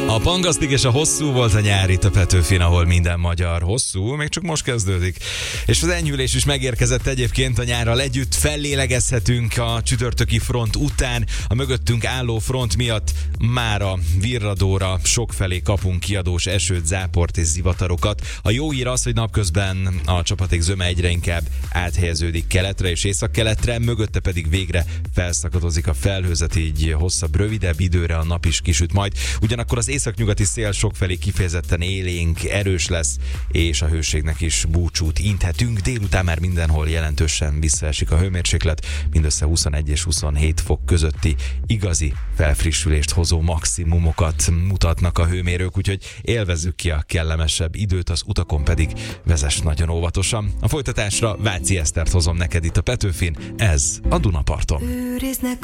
A Pangasztik és a Hosszú volt a nyár itt a Petőfin, ahol minden magyar hosszú, még csak most kezdődik. És az enyhülés is megérkezett egyébként, a nyárral együtt fellélegezhetünk a csütörtöki front után. A mögöttünk álló front miatt mára virradóra sokfelé kapunk kiadós esőt, záport és zivatarokat. A jó hír az, hogy napközben a csapadék zöme egyre inkább áthelyeződik keletre és északkeletre, mögötte pedig végre felszakadozik a felhőzet, így hosszabb, rövidebb időre a nap is kisüt majd. Ugyanakkor az északnyugati szél sokfelé kifejezetten élénk, erős lesz, és a hőségnek is búcsút inthetünk. Délután már mindenhol jelentősen visszaesik a hőmérséklet, mindössze 21 és 27 fok közötti igazi felfrissülést hozó maximumokat mutatnak a hőmérők, úgyhogy élvezzük ki a kellemesebb időt, az utakon pedig vezess nagyon óvatosan. A folytatásra Váci Esztert hozom neked itt a Petőfin, ez a Dunaparton. Őriznek